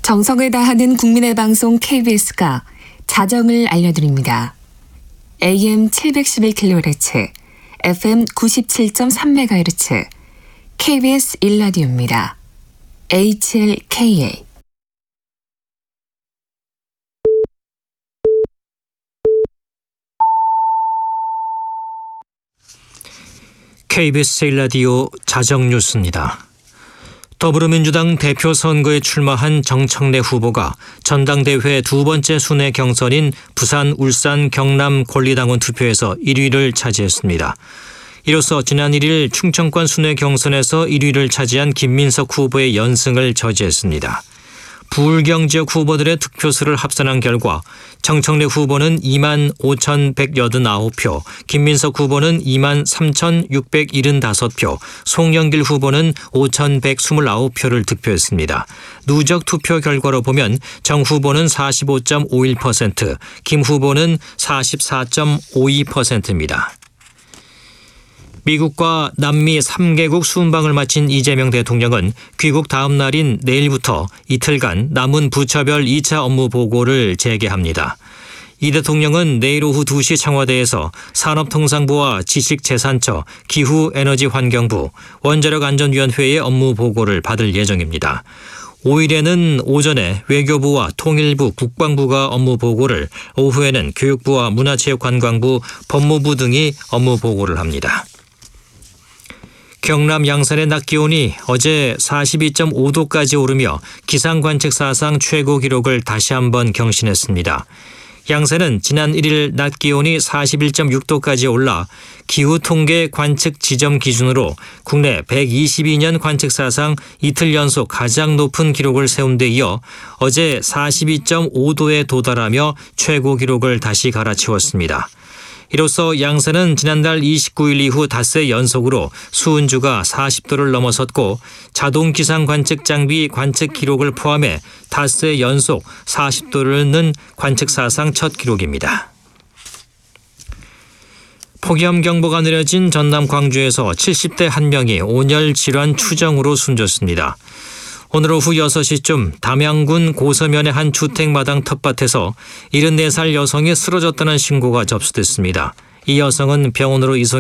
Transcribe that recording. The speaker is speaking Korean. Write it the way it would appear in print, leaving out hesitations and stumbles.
정성을 다하는 국민의 방송 KBS가 자정을 알려드립니다. AM 711kHz, FM 97.3MHz, KBS 1라디오입니다. HLKA. KBS 1라디오 자정뉴스입니다. 더불어민주당 대표 선거에 출마한 정청래 후보가 전당대회 두 번째 순회 경선인 부산, 울산, 경남 권리당원 투표에서 1위를 차지했습니다. 이로써 지난 1일 충청권 순회 경선에서 1위를 차지한 김민석 후보의 연승을 저지했습니다. 부울경 지역 후보들의 득표수를 합산한 결과 정청래 후보는 25,189표, 김민석 후보는 23,675표, 송영길 후보는 5,129표를 득표했습니다. 누적 투표 결과로 보면 정 후보는 45.51%, 김 후보는 44.52%입니다. 미국과 남미 3개국 순방을 마친 이재명 대통령은 귀국 다음 날인 내일부터 이틀간 남은 부처별 2차 업무 보고를 재개합니다. 이 대통령은 내일 오후 2시 청와대에서 산업통상부와 지식재산처, 기후에너지환경부, 원자력안전위원회의 업무 보고를 받을 예정입니다. 5일에는 오전에 외교부와 통일부, 국방부가 업무 보고를, 오후에는 교육부와 문화체육관광부, 법무부 등이 업무 보고를 합니다. 경남 양산의 낮 기온이 어제 42.5도까지 오르며 기상관측 사상 최고 기록을 다시 한번 경신했습니다. 양산은 지난 1일 낮 기온이 41.6도까지 올라 기후통계 관측 지점 기준으로 국내 122년 관측 사상 이틀 연속 가장 높은 기록을 세운 데 이어 어제 42.5도에 도달하며 최고 기록을 다시 갈아치웠습니다. 이로써 양산은 지난달 29일 이후 닷새 연속으로 수은주가 40도를 넘어섰고 자동 기상 관측 장비 관측 기록을 포함해 닷새 연속 40도를 넘는 관측 사상 첫 기록입니다. 폭염 경보가 내려진 전남 광주에서 70대 한 명이 온열 질환 추정으로 숨졌습니다. 오늘 오후 6시쯤 담양군 고서면의 한 주택마당 텃밭에서 74살 여성이 쓰러졌다는 신고가 접수됐습니다. 이 여성은 병원으로 이송